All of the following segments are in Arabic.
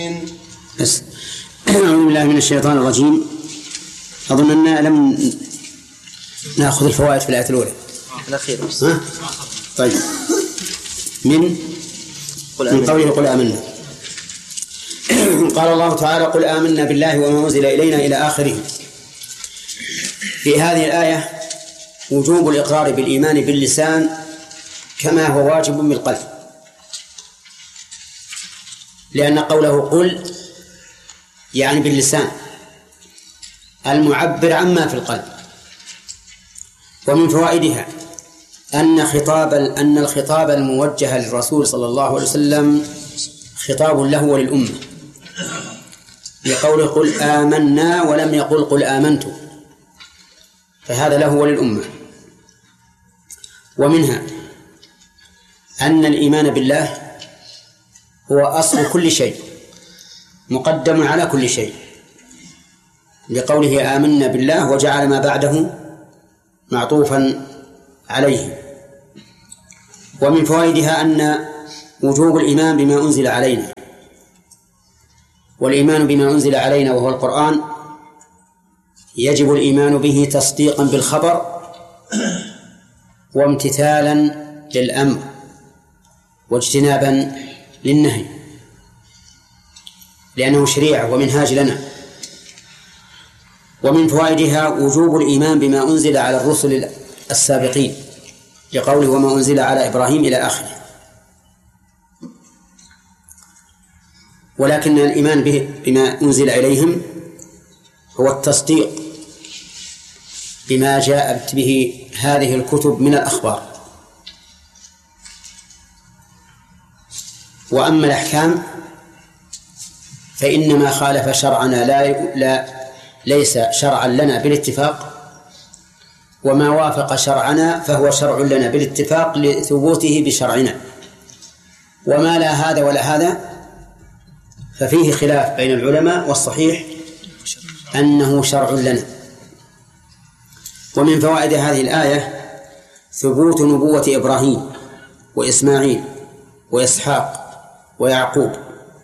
بس أعوذ بالله من الشيطان الرجيم. أظن أننا لم نأخذ الفوائد في الآية الأولى الأخيرة. طيب، من قوله قل آمنا. قال الله تعالى قل آمنا بالله وما أنزل إلينا إلى آخره. في هذه الآية وجوب الإقرار بالإيمان باللسان كما هو واجب بالقلب، لأن قوله قل يعني باللسان المعبر عما في القلب. ومن فوائدها أن الخطاب الموجه للرسول صلى الله عليه وسلم خطاب له وللأمة، لقوله قل آمنا ولم يقل قل آمنت، فهذا له وللأمة. ومنها أن الإيمان بالله هو أصل كل شيء، مقدم على كل شيء، لقوله آمنا بالله وجعل ما بعده معطوفا عليه. ومن فوائدها أن وجوب الإيمان بما أنزل علينا، والإيمان بما أنزل علينا وهو القرآن يجب الإيمان به تصديقا بالخبر وامتثالا للأمر واجتنابا للنهي، لأنه شريعة ومنهاج لنا. ومن فوائدها وجوب الإيمان بما أنزل على الرسل السابقين، لقوله وما أنزل على إبراهيم إلى آخره. ولكن الإيمان بما أنزل إليهم هو التصديق بما جاءت به هذه الكتب من الأخبار. وأما الأحكام فإنما خالف شرعنا ليس شرعا لنا بالاتفاق، وما وافق شرعنا فهو شرع لنا بالاتفاق لثبوته بشرعنا، وما لا هذا ولا هذا ففيه خلاف بين العلماء، والصحيح أنه شرع لنا. ومن فوائد هذه الآية ثبوت نبوة إبراهيم وإسماعيل وإسحاق ويعقوب،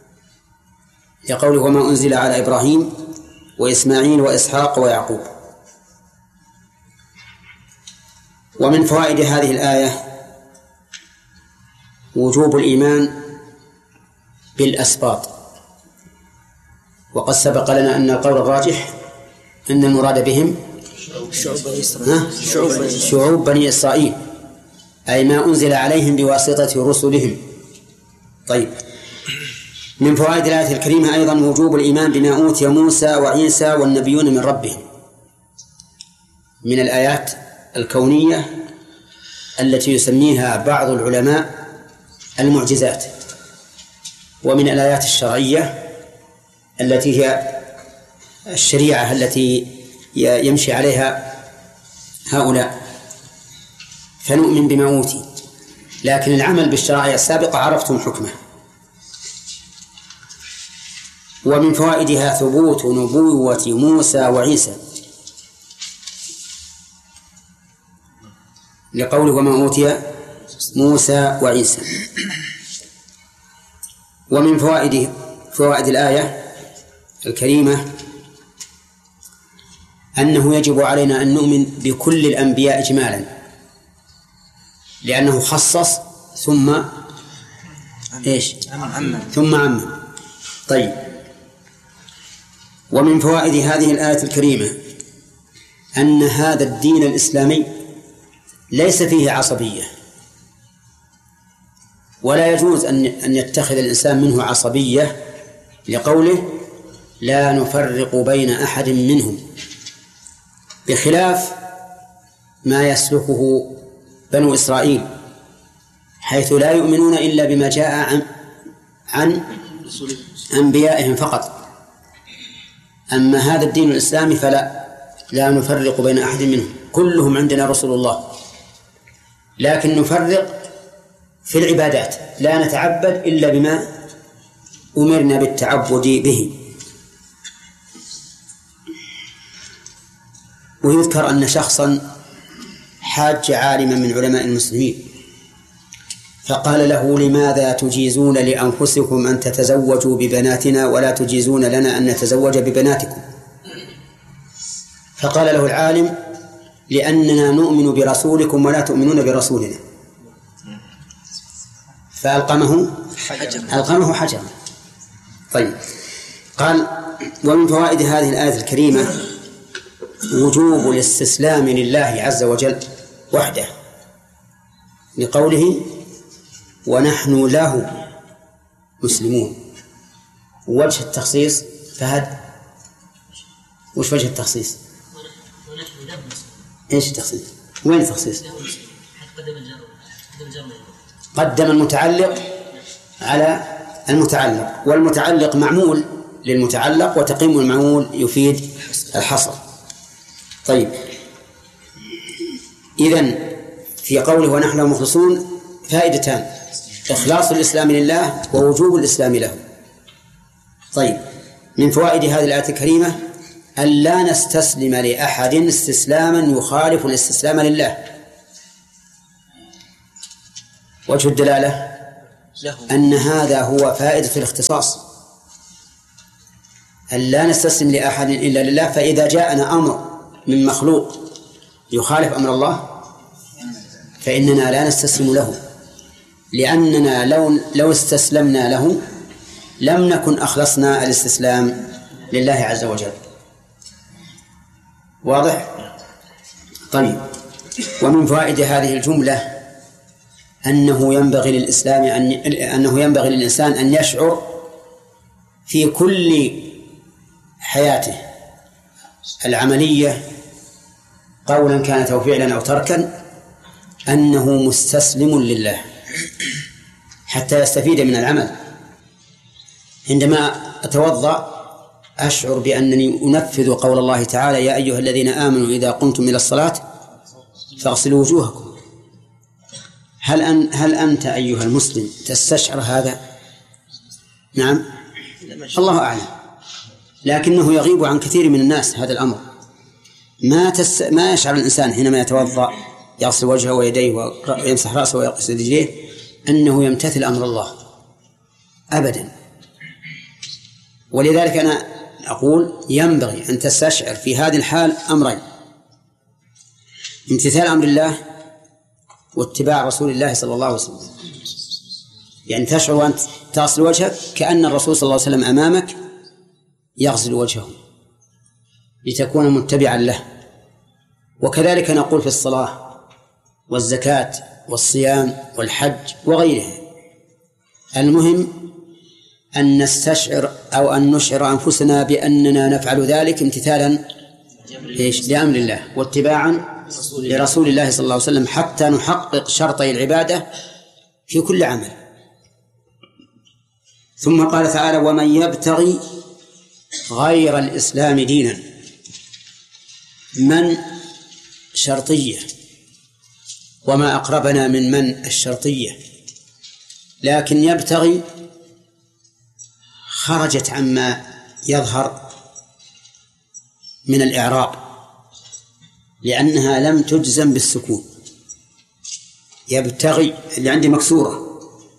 لقوله وما أنزل على إبراهيم وإسماعيل وإسحاق ويعقوب. ومن فوائد هذه الآية وجوب الإيمان بالأسباط، وقد سبق لنا أن القول الراجح أن المراد بهم شعوب بني إسرائيل، أي ما أنزل عليهم بواسطة رسلهم. طيب، من فوائد الآية الكريمة أيضا وجوب الإيمان بما أوتي موسى وعيسى والنبيون من ربهم، من الآيات الكونية التي يسميها بعض العلماء المعجزات، ومن الآيات الشرعية التي هي الشريعة التي يمشي عليها هؤلاء، فنؤمن بما أوتي، لكن العمل بالشرائع السابقة عرفتم حكمه. ومن فوائدها ثبوت نبوة موسى وعيسى، لقوله وما أوتي موسى وعيسى. ومن فوائد الآية الكريمة أنه يجب علينا أن نؤمن بكل الأنبياء إجمالا، لأنه خصص ثم ثم عمم. طيب، ومن فوائد هذه الآية الكريمة أن هذا الدين الإسلامي ليس فيه عصبية، ولا يجوز أن يتخذ الإنسان منه عصبية، لقوله لا نفرق بين أحد منهم، بخلاف ما يسلكه بنو إسرائيل، حيث لا يؤمنون إلا بما جاء عن أنبيائهم فقط. أما هذا الدين الإسلامي لا نفرق بين أحد منهم، كلهم عندنا رسول الله، لكن نفرق في العبادات، لا نتعبد إلا بما أمرنا بالتعبد به. ويذكر أن شخصا حاج عالما من علماء المسلمين فقال له: لماذا تجيزون لأنفسكم أن تتزوجوا ببناتنا ولا تجيزون لنا أن نتزوج ببناتكم؟ فقال له العالم: لأننا نؤمن برسولكم ولا تؤمنون برسولنا. فألقمه حجرا. طيب، قال: ومن فوائد هذه الآية الكريمة وجوب الاستسلام لله عز وجل وحده، لقوله: ونحن له مسلمون. وجه التخصيص فهد، وش وجه التخصيص؟ ايش التخصيص؟ وين التخصيص؟ قدم المتعلق على المتعلق، والمتعلق معمول للمتعلق، وتقييم المعمول يفيد الحصر. طيب، إذن في قوله ونحن مخلصون فائدتان: إخلاص الإسلام لله ووجوب الإسلام له. طيب، من فوائد هذه الآية الكريمة أن لا نستسلم لأحد استسلاما يخالف الاستسلام لله. وجه الدلالة أن هذا هو فائدة الاختصاص، أن لا نستسلم لأحد إلا لله. فإذا جاءنا أمر من مخلوق يخالف أمر الله فإننا لا نستسلم له، لأننا لو استسلمنا له لم نكن أخلصنا الاستسلام لله عز وجل. واضح؟ طيب، ومن فوائد هذه الجملة أنه ينبغي للإنسان أن يشعر في كل حياته العملية قولا كانت أو فعلا أو تركا أنه مستسلم لله حتى يستفيد من العمل. عندما أتوضأ أشعر بأنني أنفذ قول الله تعالى: يا أيها الذين آمنوا إذا قمتم إلى الصلاة فاغسلوا وجوهكم. هل أنت أيها المسلم تستشعر هذا؟ نعم، الله أعلم، لكنه يغيب عن كثير من الناس هذا الأمر. ما يشعر الإنسان حينما يتوضأ يغسل وجهه ويديه ويمسح رأسه ويغسل رجليه أنه يمتثل أمر الله أبدا. ولذلك أنا أقول ينبغي أن تستشعر في هذه الحال أمرين: امتثال أمر الله واتباع رسول الله صلى الله عليه وسلم. يعني تشعر وأنت تغسل وجهك كأن الرسول صلى الله عليه وسلم أمامك يغسل وجهه لتكون متبعا له. وكذلك نقول في الصلاة والزكاة والصيام والحج وغيرها. المهم أن نستشعر أو أن نشعر أنفسنا بأننا نفعل ذلك امتثالا لأمر الله واتباعا لرسول الله صلى الله عليه وسلم، حتى نحقق شرطي العبادة في كل عمل. ثم قال تعالى: ومن يبتغي غير الإسلام دينا. من شرطية، وما أقربنا من الشرطية، لكن يبتغي خرجت عما يظهر من الإعراب، لأنها لم تجزم بالسكون. يبتغي اللي عندي مكسورة،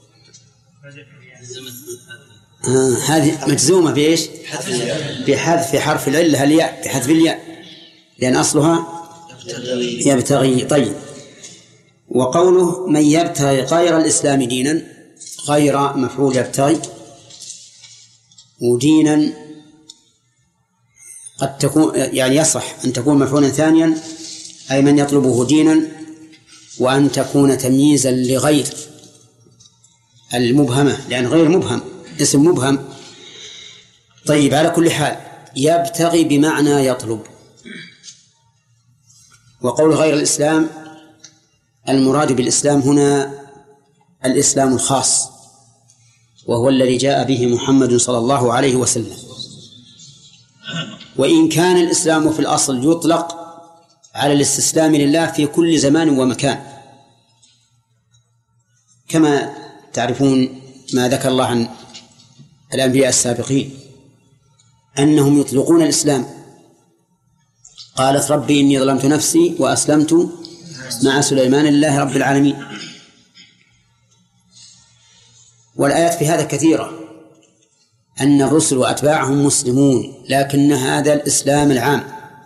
هذه مجزومة بإيش؟ بحذف حرف العلة الياء، بحذف الياء، لأن أصلها يبتغي. طيب، وقوله من يبتغي غير الإسلام دينا، غير مفعول يبتغي، ودينا قد تكون يعني يصح أن تكون مفعولا ثانيا، أي من يطلبه دينا، وأن تكون تمييزا لغير المبهمة، لأن غير مبهم اسم مبهم. طيب، على كل حال يبتغي بمعنى يطلب. وقول غير الإسلام المراد بالإسلام هنا الإسلام الخاص، وهو الذي جاء به محمد صلى الله عليه وسلم. وإن كان الإسلام في الأصل يطلق على الاستسلام لله في كل زمان ومكان، كما تعرفون ما ذكر الله عن الأنبياء السابقين أنهم يطلقون الإسلام. قالت ربي إني ظلمت نفسي وأسلمت مع سليمان لله رب العالمين. والآيات في هذا كثيرة، أن الرسل وأتباعهم مسلمون، لكن هذا الإسلام العام.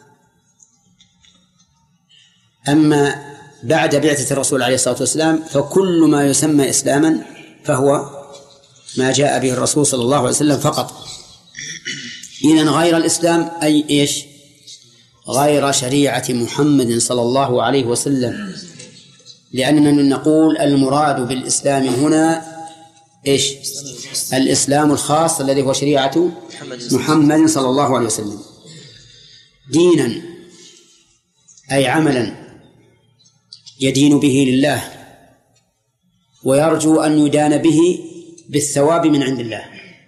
أما بعد بعثة الرسول عليه الصلاة والسلام فكل ما يسمى إسلاما فهو ما جاء به الرسول صلى الله عليه وسلم فقط. إذن غير الإسلام أي إيش؟ غير شريعة محمد صلى الله عليه وسلم، لأننا نقول المراد بالإسلام هنا إيش؟ الإسلام الخاص الذي هو شريعة محمد صلى الله عليه وسلم. دينا أي عملا يدين به لله ويرجو أن يدان به بالثواب من عند الله،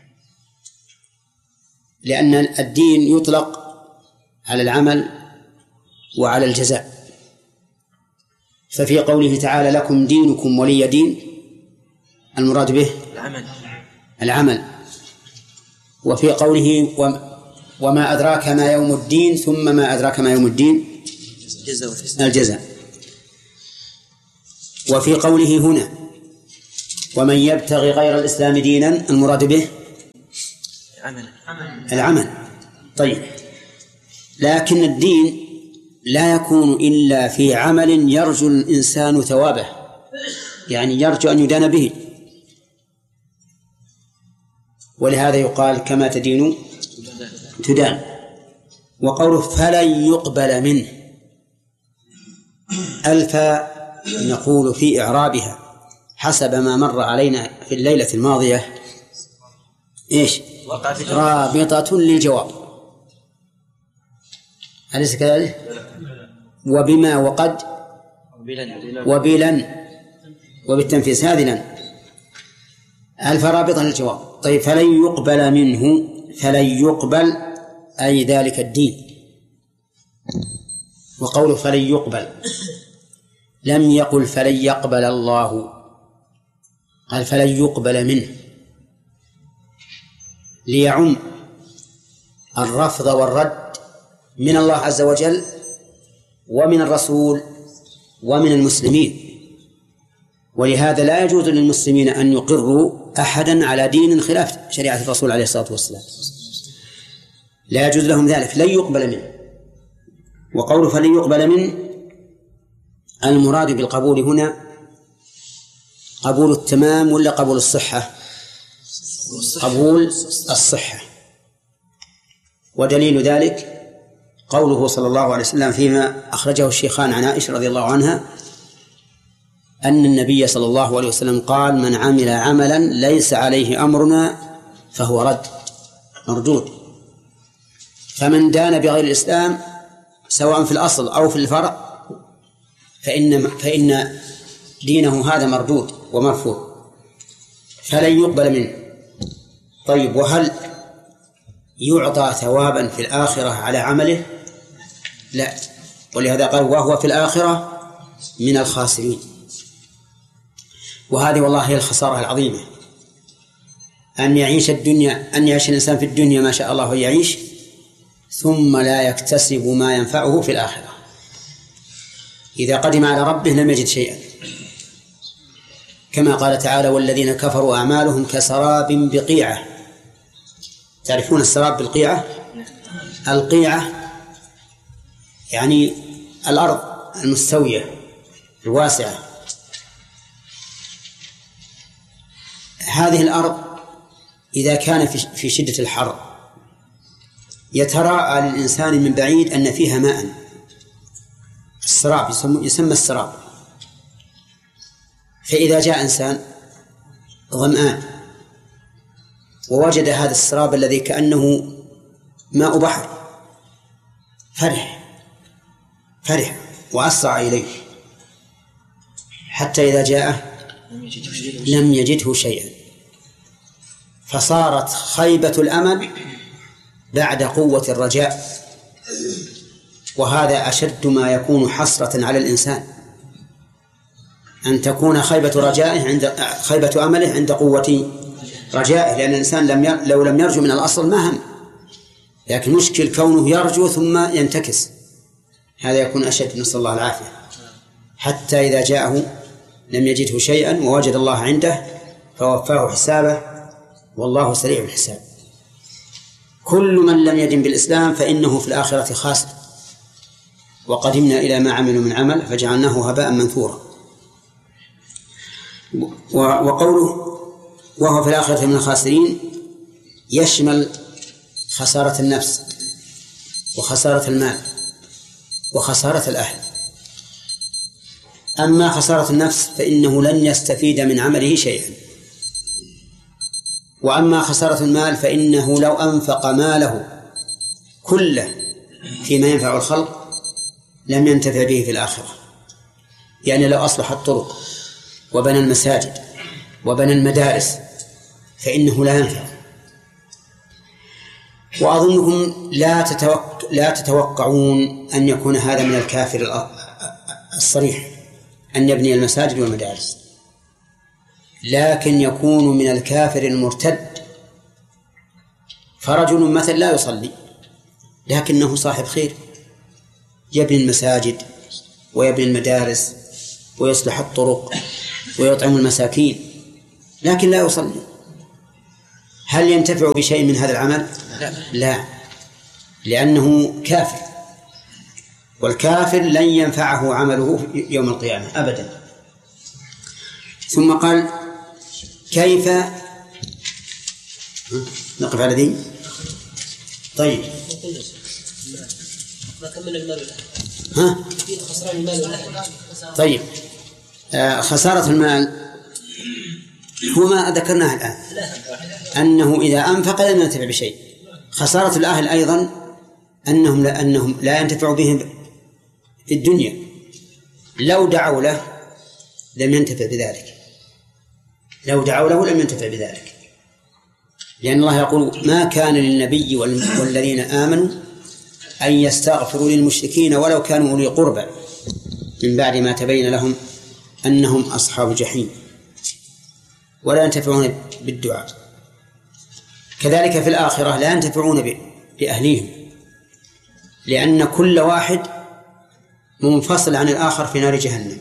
لأن الدين يطلق على العمل وعلى الجزاء. ففي قوله تعالى لكم دينكم ولي دين المراد به العمل. وفي قوله وما أدراك ما يوم الدين ثم ما أدراك ما يوم الدين الجزاء. وفي قوله هنا ومن يبتغي غير الإسلام دينا المراد به العمل. طيب، لكن الدين لا يكون إلا في عمل يرجو الإنسان ثوابه، يعني يرجو أن يدان به، ولهذا يقال كما تدين تدان. وقوله فلن يقبل منه ألف نقول في إعرابها حسب ما مر علينا في الليلة الماضية إيش؟ رابطة للجواب، أليس كذلك؟ وبما وقد وبلن وبالتنفيس هذه لن ألف رابطة للجواب. طيب، فلن يقبل منه، فلن يقبل أي ذلك الدين. وقوله فلن يقبل لم يقل فلن يقبل الله، قال فلن يقبل منه ليعم الرفض والرد من الله عز وجل ومن الرسول ومن المسلمين. ولهذا لا يجوز للمسلمين أن يقروا أحدا على دين خلاف شريعة الرسول عليه الصلاة والسلام، لا يجوز لهم ذلك، لن يقبل منه. وقوله فلن يقبل منه المراد بالقبول هنا قبول التمام ولا قبول الصحة؟ قبول الصحة. ودليل ذلك قوله صلى الله عليه وسلم فيما أخرجه الشيخان عن عائشة رضي الله عنها أن النبي صلى الله عليه وسلم قال من عمل عملا ليس عليه أمرنا فهو رد مردود. فمن دان بغير الإسلام سواء في الأصل أو في الفرع فإن دينه هذا مردود ومرفوض، فلن يقبل منه. طيب، وهل يعطى ثوابا في الآخرة على عمله؟ لا، ولهذا قال وهو في الآخرة من الخاسرين. وهذه والله هي الخسارة العظيمة، أن يعيش الإنسان في الدنيا ما شاء الله يعيش ثم لا يكتسب ما ينفعه في الآخرة. إذا قدم على ربه لم يجد شيئا، كما قال تعالى والذين كفروا أعمالهم كسراب بقيعة. تعرفون السراب بالقيعة؟ القيعة يعني الأرض المستوية الواسعة. هذه الأرض إذا كان في شدة الحر يتراءى للإنسان من بعيد أن فيها ماء، السراب يسمى السراب. فإذا جاء إنسان ظمآن ووجد هذا السراب الذي كأنه ماء بحر فرح وأسرع إليه، حتى إذا جاءه لم يجده شيئا، فصارت خيبة الأمل بعد قوة الرجاء. وهذا أشد ما يكون حسرة على الإنسان، أن تكون خيبة أمله عند قوة رجائه، لأن الإنسان لو لم يرجو من الأصل ما هم، لكن مشكل كونه يرجو ثم ينتكس، هذا يكون أشد، نسأل الله العافية. حتى إذا جاءه لم يجده شيئا ووجد الله عنده فوفاه حسابه والله سريع الحساب. كل من لم يدن بالإسلام فإنه في الآخرة خاسر. وقدمنا إلى ما عملوا من عمل فجعلناه هباء منثورا. وقوله وهو في الآخرة من الخاسرين يشمل خسارة النفس وخسارة المال وخسارة الأهل. أما خسارة النفس فإنه لن يستفيد من عمله شيئا، وأما خسارة المال فإنه لو أنفق ماله كله فيما ينفع الخلق لم ينتفع به في الآخرة. يعني لو أصلح الطرق وبنى المساجد وبنى المدارس فإنه لا ينفع. وأظنكم لا تتوقعون أن يكون هذا من الكافر الصريح أن يبني المساجد والمدارس، لكن يكون من الكافر المرتد. فرجل مثلا لا يصلي لكنه صاحب خير، يبني المساجد ويبني المدارس ويصلح الطرق ويطعم المساكين، لكن لا يصلي. هل ينتفع بشيء من هذا العمل؟ لا، لأنه كافر، والكافر لن ينفعه عمله يوم القيامة أبدا. ثم قال كيف نقف على ذي؟ طيب طيب خسارة المال هو ما ذكرناه الآن، أنه إذا أنفق لم ينتفع بشيء. خسارة الأهل أيضا أنهم لا ينتفع بهم في الدنيا، لو دعوا له لم ينتفع بذلك، لو دعوا له لم ينتفع بذلك، لأن الله يقول ما كان للنبي والذين آمنوا أن يستغفروا للمشركين ولو كانوا أولي قربى من بعد ما تبين لهم أنهم أصحاب الجحيم، ولا ينتفعون بالدعاء. كذلك في الآخرة لا ينتفعون بأهليهم، لأن كل واحد منفصل عن الآخر في نار جهنم،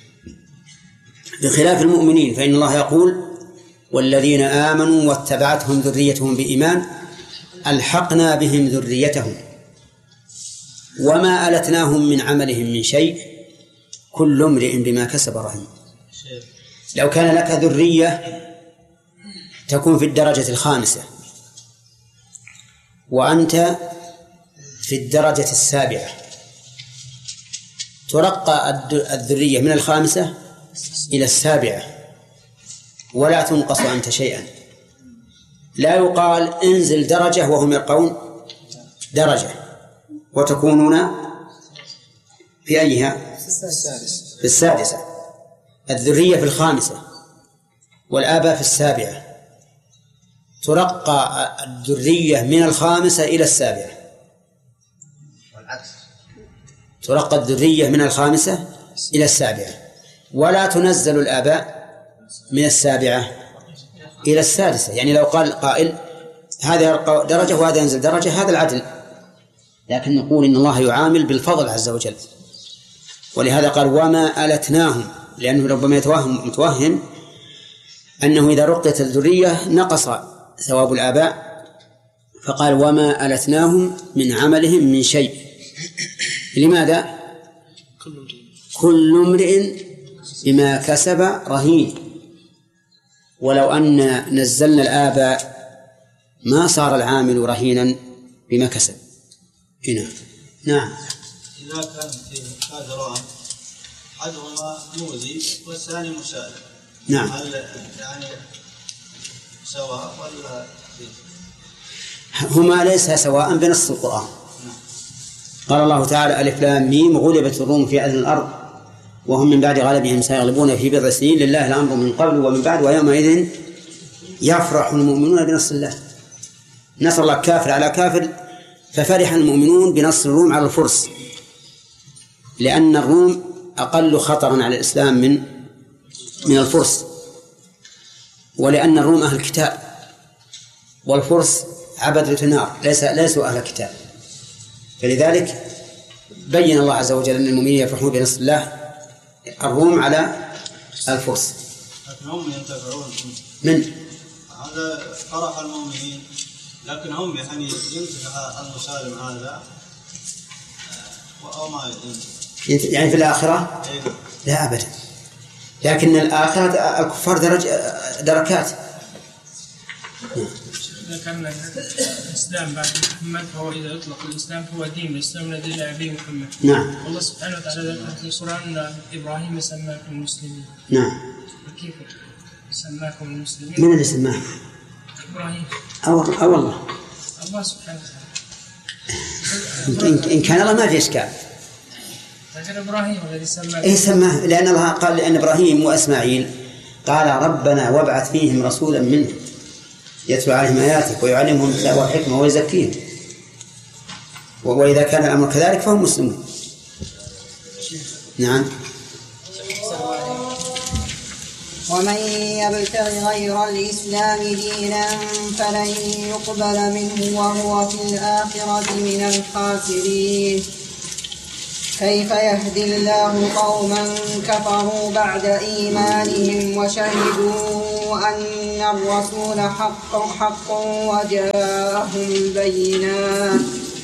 بخلاف المؤمنين فإن الله يقول والذين آمنوا واتبعتهم ذريتهم بإيمان ألحقنا بهم ذريتهم وما ألتناهم من عملهم من شيء كل امرئ بما كسب رهين. لو كان لك ذرية تكون في الدرجة الخامسة وأنت في الدرجة السابعة، ترقى الذرية من الخامسة إلى السابعة ولا تنقص أنت شيئا. لا يقال انزل درجة وهم يرقون درجة، وتكونون في أيها؟ في السادسة. الذرية في الخامسة والآباء في السابعة، ترقى الذرية من الخامسة إلى السابعة، ترقى الذرية من الخامسة إلى السابعة، ولا تنزل الآباء من السابعة إلى السادسة. يعني لو قال قائل هذا يرقى درجة وهذا ينزل درجة، هذا العدل، لكن نقول إن الله يعامل بالفضل عز وجل، ولهذا قال وما ألتناهم، لأنه ربما متوهم أنه إذا رقيت الذرية نقص ثواب الآباء، فقال وما ألتناهم من عملهم من شيء. لماذا؟ كل امرئ بما كسب رهين. ولو أن نزلنا الآباء ما صار العامل رهينا بما كسب. هنا نعم. إذا كان في قادران أحدهما مؤذي والثاني مسالم، نعم، هل يعني سواء ولا؟ هما ليس سواء بنص القرآن. قال الله تعالى ألف لام ميم غلبت الروم في أدنى الأرض وهم من بعد غلبهم سيغلبون في بضع سنين لله الأمر من قبل ومن بعد ويومئذ يفرح المؤمنون بنصر الله. نصر الله كافر على كافر، ففرح المؤمنون بنصر الروم على الفرس، لأن الروم أقل خطرا على الإسلام من الفرس، ولأن الروم أهل الكتاب والفرس عبدة نار ليسوا أهل الكتاب. فلذلك بين الله عز وجل أن المؤمنين يفرحون بنصر الله الروم على الفرس. لكن هم ينتفعون من هذا فرح المؤمنين، لكن هم يعني ينتفع المسالم هذا أو ما ينتفع يعني في الآخرة؟ لا أبدا، لكن الآخرة الكفار دركات. إذا كان الإسلام بعد محمد فهو إذا يطلق الإسلام فهو دين الإسلام الذي لا أبي محمد. نعم. الله سبحانه وتعالى ذكر في القرآن أن إبراهيم سماكم المسلمين. نعم. وكيف سماكم المسلمين؟ من اللي سماه؟ إبراهيم. والله. الله سبحانه وتعالى. إن كان الله ما في إشكال. لكن إبراهيم الذي سماه. إيه سماه، لأن الله قال لأن إبراهيم وإسماعيل قال ربنا وابعث فيهم رسولا منهم يتلو عليهم آياتك ويعلمهم الكتاب والحكمة ويزكيهم، وإذا كان الأمر كذلك فهم مسلمون. نعم. ومن يبتغ غير الإسلام دينا فلن يقبل منه وهو في الآخرة من الخاسرين. كيف يهدي الله قوما كفروا بعد إيمانهم وشهدوا أن الرسول حق وجاءهم البينات